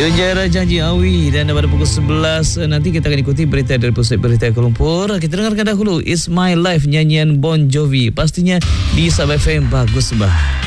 Sejarah Janji Awi. Dan pada pukul 11 nanti kita akan ikuti berita dari Pusat Berita Kuala Lumpur. Kita dengarkan dahulu It's My Life, nyanyian Bon Jovi. Pastinya di Sabah FM Bagus Bah.